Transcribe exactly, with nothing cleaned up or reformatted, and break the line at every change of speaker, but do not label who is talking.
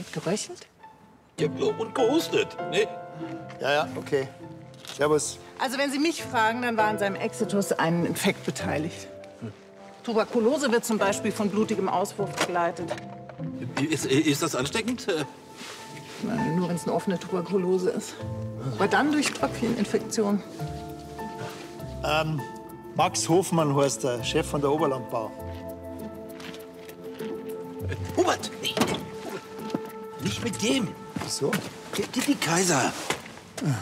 Und geröchelt?
Ja, und gehustet, ne?
Ja, ja, okay. Servus.
Also wenn Sie mich fragen, dann war an seinem Exitus ein Infekt beteiligt. Tuberkulose wird zum Beispiel von blutigem Auswurf begleitet.
Ist, ist das ansteckend?
Nein, nur wenn es eine offene Tuberkulose ist. Aber dann durch Tröpfcheninfektion.
Ähm, Max Hofmann heißt der, Chef von der Oberlandbau.
Hubert! Nee, Hubert! Nicht mit dem!
Wieso?
Die, die, die Kaiser!